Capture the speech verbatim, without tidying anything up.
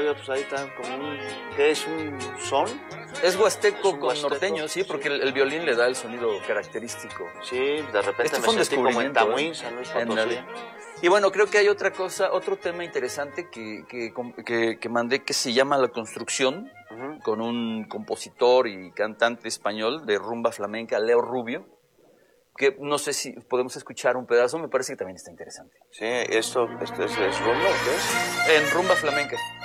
oiga, pues ahí está como un... ¿Qué es? ¿Un son? Es huasteco Es un con huasteco, norteño, sí, porque el, el violín le da el sonido característico. Sí, de repente Este me fue un sentí como en descubrimiento, Tamuín, ¿eh? San Luis Potosí. Ándale. Y bueno, creo que hay otra cosa, otro tema interesante que, que, que, que mandé que se llama La Construcción, Ujú. con un compositor y cantante español de rumba flamenca, Leo Rubio, que no sé si podemos escuchar un pedazo, me parece que también está interesante. Sí, esto, esto es, es rumba, ¿o qué es? En rumba flamenca.